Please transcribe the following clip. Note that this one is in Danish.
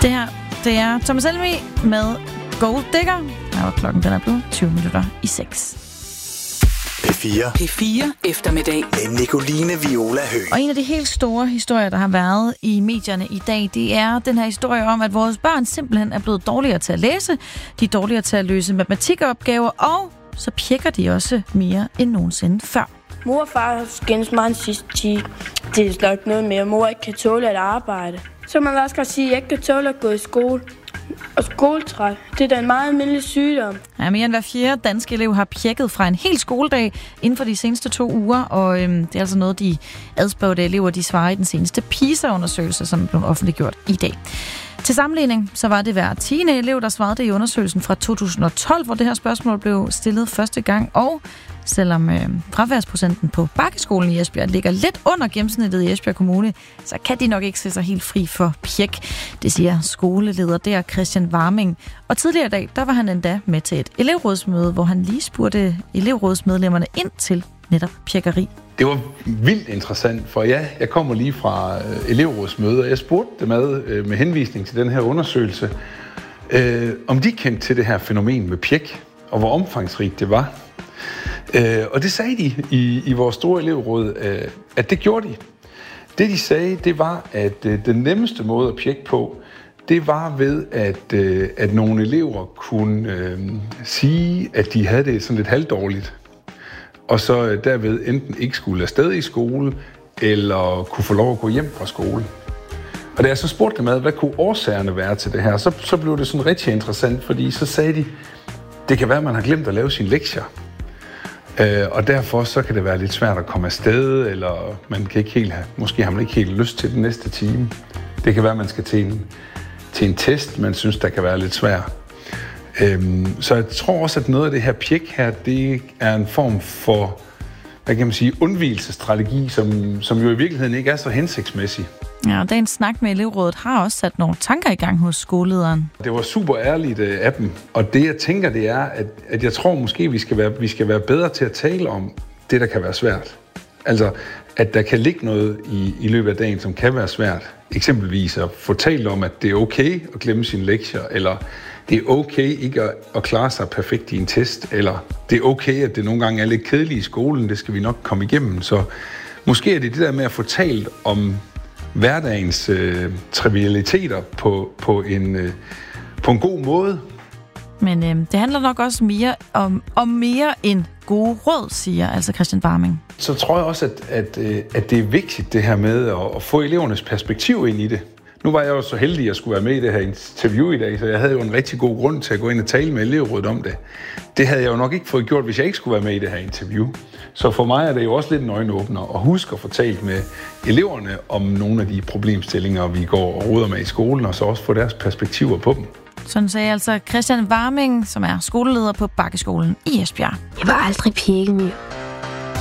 Det her, det er Thomas Helmig med Gold Digger. Og klokken den er blevet 6:20. P4 eftermiddag med Nicoline Viola Høgh. Og en af de helt store historier, der har været i medierne i dag, det er den her historie om, at vores børn simpelthen er blevet dårligere til at læse, de er dårligere til at løse matematikopgaver, og så pjekker de også mere end nogensinde før. Mor og far har skændes meget den sidste tid. Det er nok noget mere, mor ikke kan tåle at arbejde. Så man også kan sige, at jeg ikke kan tåle at gå i skole. Og skoletræt, det er da en meget almindelig sygdom. Ja, mere end hver fjerde danske elev har pjekket fra en hel skoledag inden for de seneste 2 uger, og det er altså noget, de adspurgte elever, de svarer i den seneste PISA-undersøgelse, som blev offentliggjort i dag. Til sammenligning, så var det hver 10. elev, der svarede det i undersøgelsen fra 2012, hvor det her spørgsmål blev stillet første gang, og selvom fraværsprocenten på Bakkeskolen i Esbjerg ligger lidt under gennemsnittet i Esbjerg Kommune, så kan de nok ikke se sig helt fri for pjek. Det siger skoleleder der, Christian Warming. Og tidligere i dag, der var han endda med til et elevrådsmøde, hvor han lige spurgte elevrådsmedlemmerne ind til netop pjekkeri. Det var vildt interessant, for jeg kommer lige fra elevrådsmøde, og jeg spurgte dem med henvisning til den her undersøgelse, om de kendte til det her fænomen med pjek, og hvor omfangsrigt det var. Og det sagde de i vores store elevråd, at det gjorde de. Det de sagde, det var, at den nemmeste måde at pjekke på, det var ved, at nogle elever kunne sige, at de havde det sådan lidt halvdårligt, og så derved enten ikke skulle afsted i skole, eller kunne få lov at gå hjem fra skole. Og da jeg så spurgte dem hvad kunne årsagerne være til det her, så blev det sådan rigtig interessant, fordi så sagde de, det kan være, at man har glemt at lave sine lektier. Og derfor så kan det være lidt svært at komme afsted, eller måske har man ikke helt lyst til den næste time. Det kan være, at man skal til en test, man synes, der kan være lidt svær. Så jeg tror også, at noget af det her pjek her, det er en form for, undvigelsesstrategi, som jo i virkeligheden ikke er så hensigtsmæssig. Ja, og dagens snak med elevrådet har også sat nogle tanker i gang hos skolelederen. Det var super ærligt af dem, og det jeg tænker, det er, at jeg tror måske, vi skal være bedre til at tale om det, der kan være svært. Altså, at der kan ligge noget i løbet af dagen, som kan være svært. Eksempelvis at få talt om, at det er okay at glemme sine lektier, eller det er okay ikke at klare sig perfekt i en test, eller det er okay, at det nogle gange er lidt kedeligt i skolen, det skal vi nok komme igennem. Så måske er det der med at få talt om hverdagens trivialiteter på en god måde. Men det handler nok også mere om mere end gode råd, siger altså Christian Warming. Så tror jeg også, at det er vigtigt det her med at få elevernes perspektiv ind i det. Nu var jeg jo så heldig, at jeg skulle være med i det her interview i dag, så jeg havde jo en rigtig god grund til at gå ind og tale med elevrådet om det. Det havde jeg jo nok ikke fået gjort, hvis jeg ikke skulle være med i det her interview. Så for mig er det jo også lidt en øjenåbner at huske at få talt med eleverne om nogle af de problemstillinger, vi går og roder med i skolen, og så også få deres perspektiver på dem. Sådan sagde altså Christian Warming, som er skoleleder på Bakkeskolen i Esbjerg. Jeg var aldrig pjekket mere.